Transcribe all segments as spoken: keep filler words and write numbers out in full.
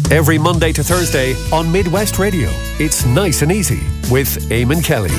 Every Monday to Thursday on Midwest Radio. It's Nice and Easy with Eamon Kelly.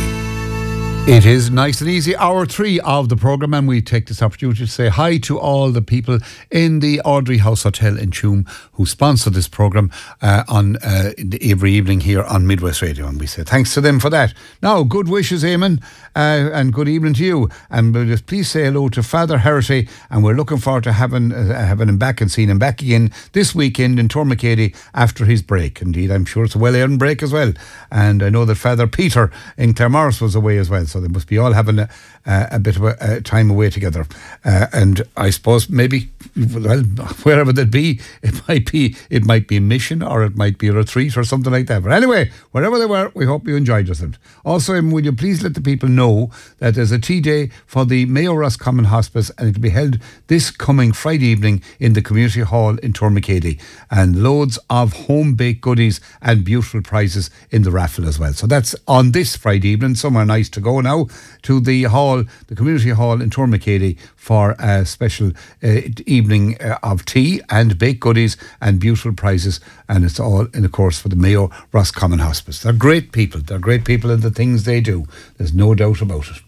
It is Nice and Easy, hour three of the programme, and we take this opportunity to say hi to all the people in the Audrey House Hotel in Tuam who sponsor this programme uh, on uh, every evening here on Midwest Radio, and we say thanks to them for that. Now, good wishes, Eamon, uh, and good evening to you, and we'll just please say hello to Father Herity, and we're looking forward to having uh, having him back and seeing him back again this weekend in Tourmakeady after his break. Indeed, I'm sure it's a well-earned break as well, and I know that Father Peter in Claremorris was away as well, so they must be all having a, uh, a bit of a, a time away together. Uh, and I suppose maybe, well, wherever that be, it might be it might be a mission or it might be a retreat or something like that. But anyway, wherever they were, we hope you enjoyed yourself. Also, um, will you please let the people know that there's a tea day for the Mayo Roscommon Hospice, and it'll be held this coming Friday evening in the Community Hall in Tourmakeady, and loads of home-baked goodies and beautiful prizes in the raffle as well. So that's on this Friday evening, somewhere nice to go now, to the hall, the Community Hall in Tourmakeady for a special uh, evening uh, of tea and baked goodies and beautiful prizes, and it's all in the course for the Mayo Roscommon Hospice. They're great people. They're great people in the things they do. There's no doubt about it.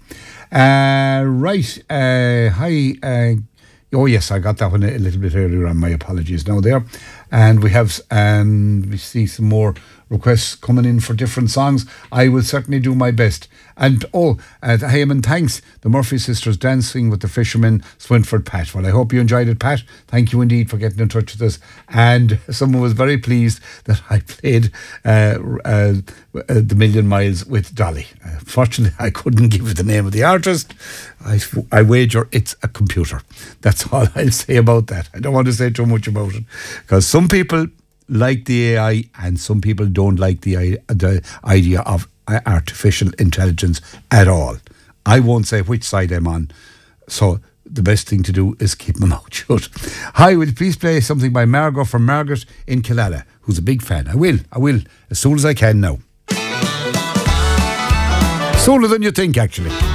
Uh, right. Uh, hi. Uh, oh, yes, I got that one a little bit earlier on. My apologies now there. And we have, um, we see some more requests coming in for different songs. I will certainly do my best. And oh, uh, Eamon, thanks. The Murphy Sisters Dancing with the Fishermen, Swinford, Pat. Well, I hope you enjoyed it, Pat. Thank you indeed for getting in touch with us. And someone was very pleased that I played uh, uh, The Million Miles with Dolly. Uh, fortunately, I couldn't give you the name of the artist. I, I wager it's a computer. That's all I'll say about that. I don't want to say too much about it, because some people like the A I and some people don't like the, the idea of artificial intelligence at all. I won't say which side I'm on, so the best thing to do is keep my mouth shut. Hi, will you please play something by Margot from Margaret in Killala, who's a big fan? I will, I will, as soon as I can now. Sooner than you think, actually.